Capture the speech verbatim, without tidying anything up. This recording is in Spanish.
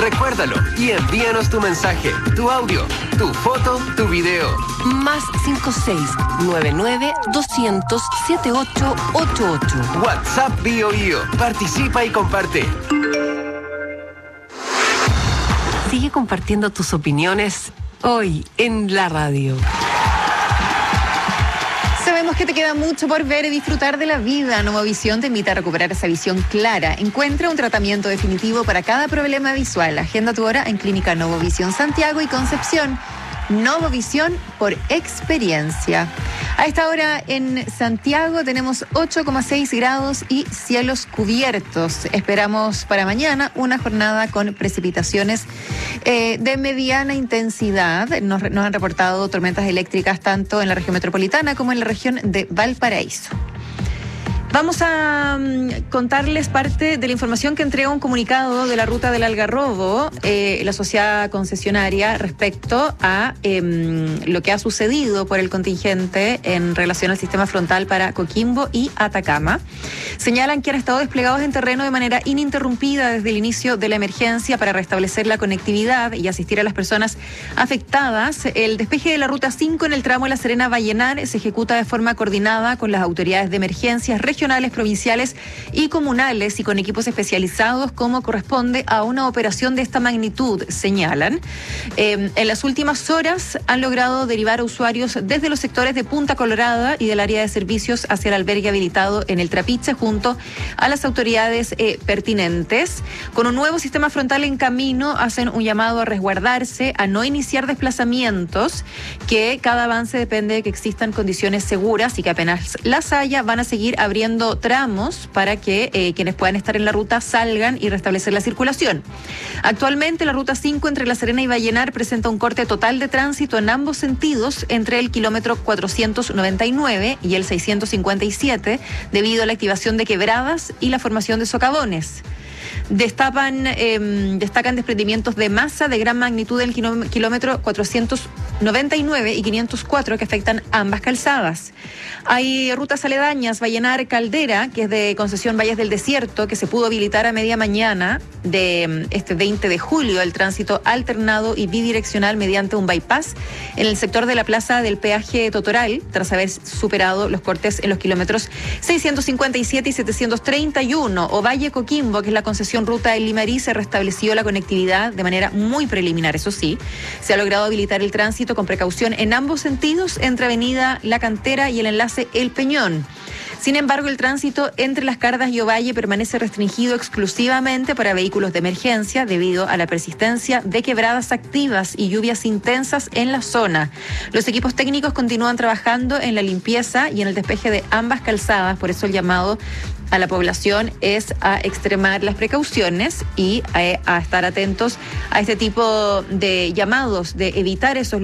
Recuérdalo y envíanos tu mensaje, tu audio, tu foto, tu video. Más cinco seis nueve nueve doscientos setenta y ocho ochenta y ocho. WhatsApp BioBio. Participa y comparte. Sigue compartiendo tus opiniones hoy en la radio. Sabemos que te queda mucho por ver y disfrutar de la vida. Novovisión te invita a recuperar esa visión clara. Encuentra un tratamiento definitivo para cada problema visual. Agenda tu hora en Clínica Novovisión Santiago y Concepción. Novovisión por experiencia. A esta hora en Santiago tenemos ocho coma seis grados y cielos cubiertos. Esperamos para mañana una jornada con precipitaciones eh, de mediana intensidad. Nos, nos han reportado tormentas eléctricas tanto en la región metropolitana como en la región de Valparaíso. Vamos a um, contarles parte de la información que entrega un comunicado de la ruta del Algarrobo, eh, la sociedad concesionaria, respecto a eh, lo que ha sucedido por el contingente en relación al sistema frontal para Coquimbo y Atacama. Señalan que han estado desplegados en terreno de manera ininterrumpida desde el inicio de la emergencia para restablecer la conectividad y asistir a las personas afectadas. El despeje de la ruta cinco en el tramo de La Serena-Vallenar se ejecuta de forma coordinada con las autoridades de emergencias regionales, provinciales y comunales y con equipos especializados como corresponde a una operación de esta magnitud, señalan. Eh, en las últimas horas han logrado derivar a usuarios desde los sectores de Punta Colorada y del área de servicios hacia el albergue habilitado en el Trapiche junto a las autoridades eh, pertinentes. Con un nuevo sistema frontal en camino hacen un llamado a resguardarse, a no iniciar desplazamientos, que cada avance depende de que existan condiciones seguras y que apenas las haya van a seguir abriendo tramos para que eh, quienes puedan estar en la ruta salgan y restablecer la circulación. Actualmente la ruta cinco entre La Serena y Vallenar presenta un corte total de tránsito en ambos sentidos entre el kilómetro cuatrocientos noventa y nueve y el seiscientos cincuenta y siete debido a la activación de quebradas y la formación de socavones. Destapan, eh, destacan desprendimientos de masa de gran magnitud del kilómetro cuatrocientos noventa y nueve y quinientos cuatro que afectan ambas calzadas. Hay rutas aledañas, Vallenar Caldera, que es de concesión Valles del Desierto, que se pudo habilitar a media mañana de este veinte de julio el tránsito alternado y bidireccional mediante un bypass en el sector de la plaza del peaje Totoral, tras haber superado los cortes en los kilómetros seiscientos cincuenta y siete y setecientos treinta y uno. Ovalle Coquimbo, que es la concesión ruta del Limarí, se restableció la conectividad de manera muy preliminar, eso sí. Se ha logrado habilitar el tránsito con precaución en ambos sentidos entre avenida La Cantera y el enlace El Peñón. Sin embargo, el tránsito entre Las Cardas y Ovalle permanece restringido exclusivamente para vehículos de emergencia debido a la persistencia de quebradas activas y lluvias intensas en la zona. Los equipos técnicos continúan trabajando en la limpieza y en el despeje de ambas calzadas, por eso el llamado a la población es a extremar las precauciones y a, a estar atentos a este tipo de llamados, de evitar esos